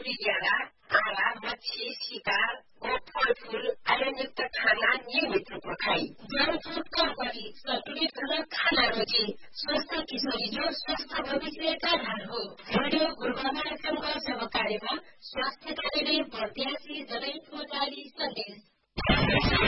बिरयारा, आँला, मच्छी, शिकार, फलफूल आयनयुक्त खाना नियमित रूपमा खाई। जंक फूड कम गरी सन्तुलित खाना रोजी स्वस्थ किशोरी जो स्वस्थ भविष्यका आधार हो। रेडियो गुरुबाबा एफएमको सहकार्यमा स्वास्थ्य कार्यालय प्रत्याशी जनहितको जारी सन्देश।